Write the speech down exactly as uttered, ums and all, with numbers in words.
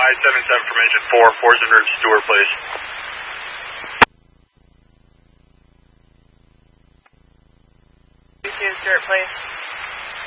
five seven seven from engine four, four's en route to Stewart, please. two two, Stewart, please.